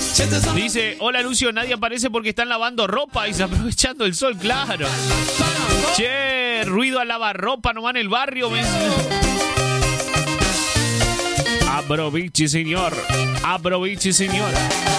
Dice, hola Lucio, nadie aparece porque están lavando ropa y se aprovechando el sol, claro. Che, ruido a lavarropa nomás en el barrio. Aproveche, señor. Aproveche, señor.